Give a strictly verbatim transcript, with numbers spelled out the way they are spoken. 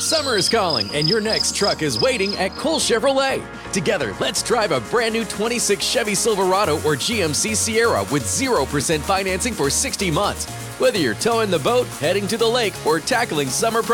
Summer is calling, and your next truck is waiting at Cole Chevrolet. Together, let's drive a brand new twenty-six Chevy Silverado or G M C Sierra with zero percent financing for sixty months. Whether you're towing the boat, heading to the lake, or tackling summer